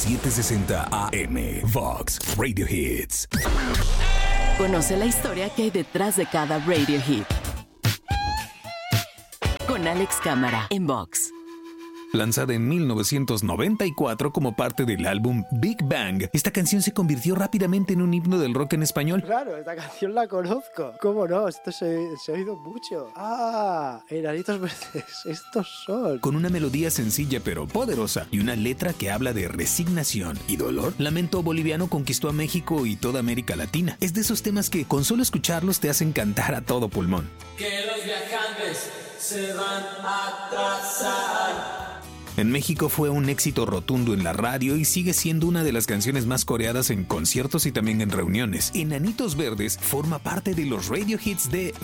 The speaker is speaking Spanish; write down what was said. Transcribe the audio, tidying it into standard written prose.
760 AM. Vox Radio Hits. Conoce la historia que hay detrás de cada radio hit. Con Alex Cámara en Vox. Lanzada en 1994 como parte del álbum Big Bang, esta canción se convirtió rápidamente en un himno del rock en español. Claro, esta canción la conozco. ¿Cómo no? Esto se ha oído mucho. Enanitos Verdes, estos son. Con una melodía sencilla pero poderosa y una letra que habla de resignación y dolor, Lamento Boliviano conquistó a México y toda América Latina. Es de esos temas que con solo escucharlos te hacen cantar a todo pulmón. Que los viajantes se van a atrasar. En México fue un éxito rotundo en la radio y sigue siendo una de las canciones más coreadas en conciertos y también en reuniones. Enanitos Verdes forma parte de los radio hits de